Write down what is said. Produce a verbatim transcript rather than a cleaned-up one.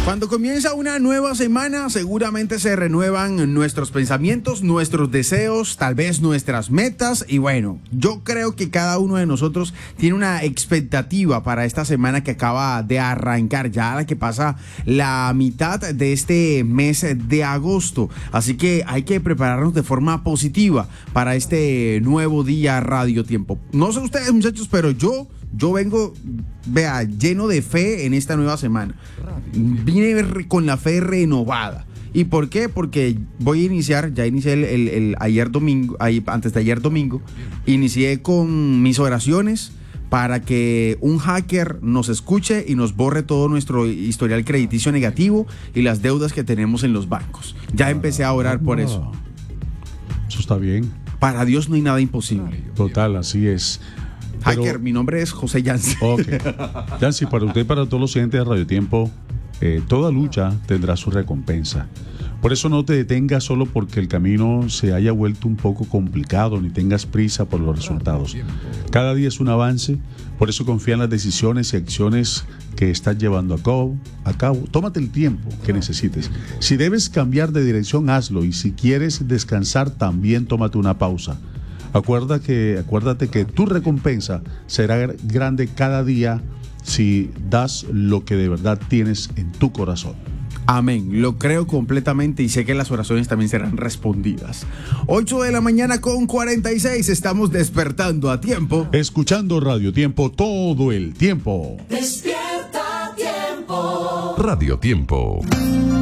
Cuando comienza una nueva semana, seguramente se renuevan nuestros pensamientos, nuestros deseos, tal vez nuestras metas. Y bueno, yo creo que cada uno de nosotros tiene una expectativa para esta semana que acaba de arrancar, ya la que pasa la mitad de este mes de agosto. Así que hay que prepararnos de forma positiva para este nuevo día Radio Tiempo. No sé ustedes, muchachos, pero yo... Yo vengo, vea, lleno de fe en esta nueva semana. Vine con la fe renovada. ¿Y por qué? Porque voy a iniciar, ya inicié el, el, el ayer domingo, ahí, antes de ayer domingo, inicié con mis oraciones para que un hacker nos escuche y nos borre todo nuestro historial crediticio negativo y las deudas que tenemos en los bancos. Ya empecé a orar por eso. Eso está bien. Para Dios no hay nada imposible. Total, así es. Hacker, Pero, mi nombre es José Yancy. Ok. Yancy, para usted y para todos los oyentes de Radio Tiempo, eh, toda lucha tendrá su recompensa. Por eso no te detengas solo porque el camino se haya vuelto un poco complicado, ni tengas prisa por los resultados. Cada día es un avance, por eso confía en las decisiones y acciones que estás llevando a cabo, a cabo. Tómate el tiempo que necesites. Si debes cambiar de dirección, hazlo. Y si quieres descansar, también tómate una pausa. Acuerda que, acuérdate que tu recompensa será grande cada día si das lo que de verdad tienes en tu corazón. Amén, lo creo completamente y sé que las oraciones también serán respondidas. ocho de la mañana con cuarenta y seis, estamos despertando a tiempo. Escuchando Radio Tiempo todo el tiempo. Despierta a tiempo. Radio Tiempo.